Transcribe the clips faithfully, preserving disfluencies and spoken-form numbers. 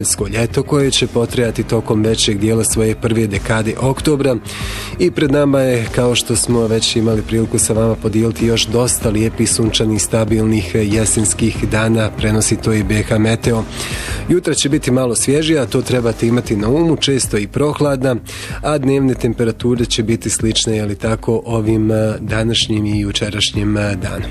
ljeto koje će potrajati tokom većeg dijela svoje prve dekade oktobra i pred nama je, kao što smo već imali priliku sa vama podijeliti, još dosta lijepih, sunčanih, stabilnih jesenskih dana, prenosi to i B H Meteo. Jutra će biti malo svježija, to trebate imati na umu, često i prohladna, a dnevne temperature će biti slične, je li tako, ovim današnjim i jučerašnjim danom.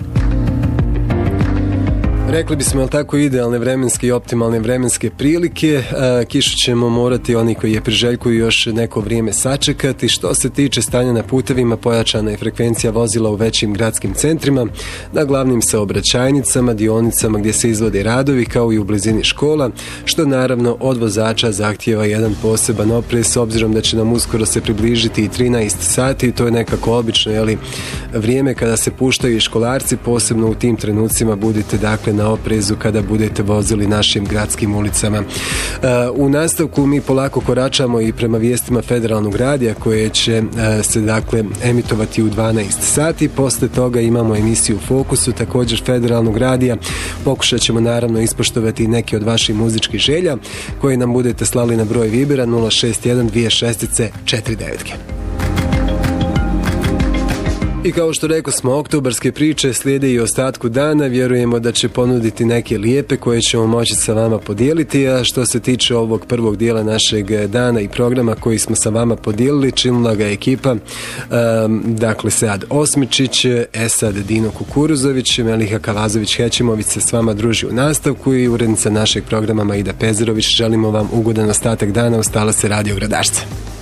Rekli bismo, jel tako, idealne vremenske i optimalne vremenske prilike. Kišu ćemo morati, oni koji je priželjkuju, još neko vrijeme sačekati. Što se tiče stanja na putevima, pojačana je frekvencija vozila u većim gradskim centrima, na glavnim saobraćajnicama, dionicama gdje se izvode radovi, kao i u blizini škola, što naravno od vozača zahtijeva jedan poseban oprez, s obzirom da će nam uskoro se približiti i trinaest sati. To je nekako obično, jeli, vrijeme kada se puštaju i školarci, posebno u tim trenucima budite dakle na oprezu kada budete vozili našim gradskim ulicama. U nastavku mi polako koračamo i prema vijestima Federalnog radija koje će se dakle emitovati u dvanaest sati. Posle toga imamo emisiju Fokusu, također Federalnog radija. Pokušat ćemo naravno ispoštovati neke od vaših muzičkih želja koje nam budete slali na broj Vibera nula šest jedan dvije šest četiri devet. I kao što rekao smo, oktobarske priče slijede i ostatku dana. Vjerujemo da će ponuditi neke lijepe koje ćemo moći sa vama podijeliti. A što se tiče ovog prvog dijela našeg dana i programa koji smo sa vama podijelili, činila ga ekipa, um, dakle Sead Osmičić, Esad Dino Kukuruzović, Meliha Kavazović-Hećimović se s vama druži u nastavku i urednica našeg programa Maida Pezerović. Želimo vam ugodan ostatak dana. Ostala se Radio Gradašca.